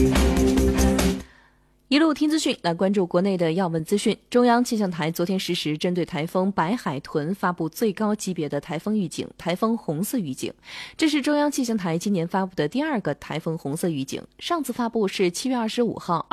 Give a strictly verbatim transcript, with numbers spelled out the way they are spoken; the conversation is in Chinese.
一路听资讯，来关注国内的要闻资讯。中央气象台昨天十时针对台风白海豚发布最高级别的台风预警，台风红色预警。这是中央气象台今年发布的第二个台风红色预警，上次发布是七月二十五号